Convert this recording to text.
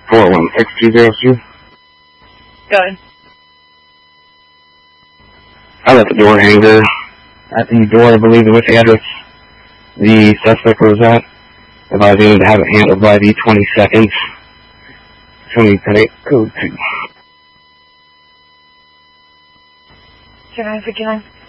416202. Go ahead. I left the door hanger at the door, I believe, with the address the suspect was at. Advising to have it handled by the 22nd. 2010 code 2. Can I have